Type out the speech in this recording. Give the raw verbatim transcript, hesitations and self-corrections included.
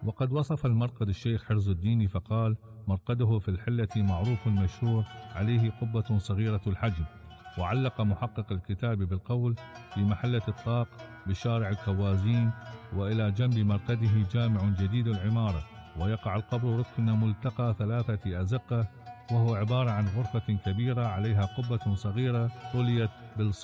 وقد وصف المرقد الشيخ حرز الدين فقال: مرقده في الحلة معروف مشهور، عليه قبة صغيرة الحجم. وعلق محقق الكتاب بالقول: في محلة الطاق بشارع الكوازين، وإلى جنب مرقده جامع جديد العمارة، ويقع القبر ركن ملتقى ثلاثة أزقة، وهو عبارة عن غرفة كبيرة عليها قبة صغيرة طليت بالصوت